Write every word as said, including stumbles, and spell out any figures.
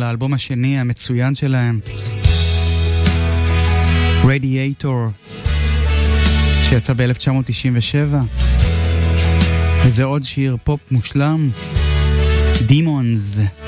האלבום השני המצוין שלהם, Radiator, שיצא ב-אלף תשע מאות תשעים ושבע, וזה עוד שיר פופ מושלם, Demons.